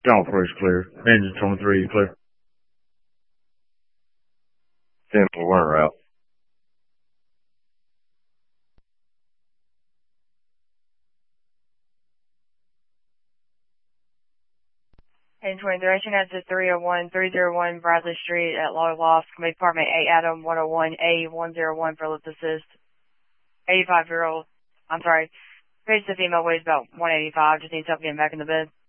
All three is clear. Engine 23 is clear. 10-1 route. Engine 20 direction exit 301 Bradley Street at Log Loft, Committee Department 8 Adam 101A101 for lift assist. 85-year-old, I'm sorry, patient female weighs about 185, just needs help getting back in the bed.